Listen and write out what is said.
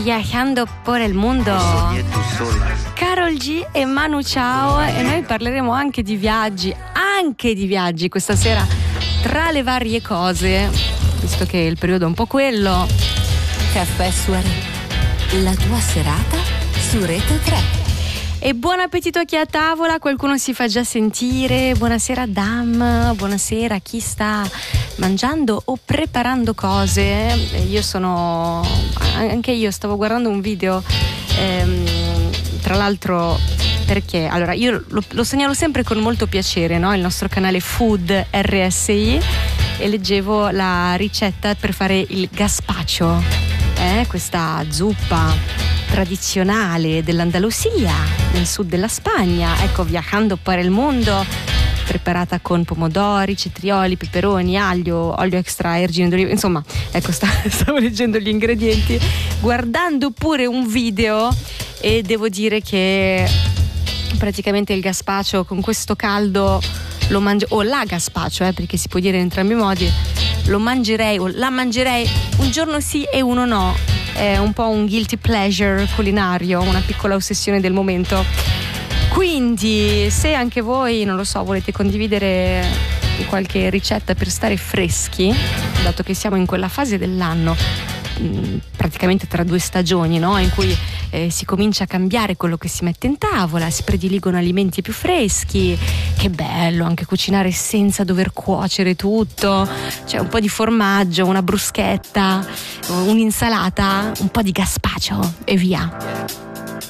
Viajando por el mundo. Karol G e Manu Chao, e noi parleremo anche di viaggi questa sera, tra le varie cose, visto che il periodo è un po' quello. Caffè Soirée, la tua serata su Rete 3. E buon appetito a chi è a tavola, qualcuno si fa già sentire. Buonasera Dam, buonasera a chi sta mangiando o preparando cose. Anche io stavo guardando un video, tra l'altro, perché allora io lo segnalo sempre con molto piacere, no? Il nostro canale Food RSI, e leggevo la ricetta per fare il gazpacho, questa zuppa tradizionale dell'Andalusia, nel sud della Spagna, ecco, viajando per il mondo, preparata con pomodori, cetrioli, peperoni, aglio, olio extravergine d'oliva, insomma, ecco, stavo leggendo gli ingredienti, guardando pure un video, e devo dire che praticamente il gazpacho con questo caldo lo mangio, o la gazpacho, perché si può dire in entrambi i modi, lo mangerei o la mangerei un giorno sì e uno no. È un po' un guilty pleasure culinario, una piccola ossessione del momento. Quindi se anche voi, non lo so, volete condividere qualche ricetta per stare freschi, dato che siamo in quella fase dell'anno, praticamente tra due stagioni, no? In cui si comincia a cambiare quello che si mette in tavola, si prediligono alimenti più freschi. Che bello anche cucinare senza dover cuocere tutto, cioè un po' di formaggio, una bruschetta, un'insalata, un po' di gazpacho e via.